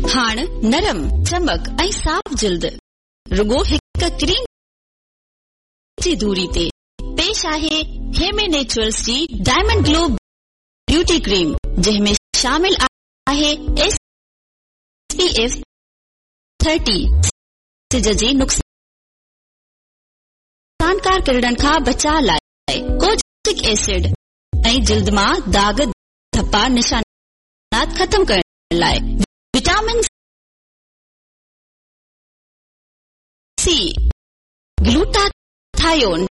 हाण नरम चमक ऐं साफ़ जिल्द रुगो हिक क्रीम जी दूरी ते पेश आहे हेमे नेचुरल्स जी डायमंड ग्लो ब्यूटी क्रीम जंहिंमें शामिल आहे SPF 30 सिज जी नुक़सानकार किरणनि खां बचाव लाइ कोजिक एसिड ऐं जिल्द मां दाग धब्बा निशानात ख़त्म करण लाइ विटामिन C ग्लूटाथायोन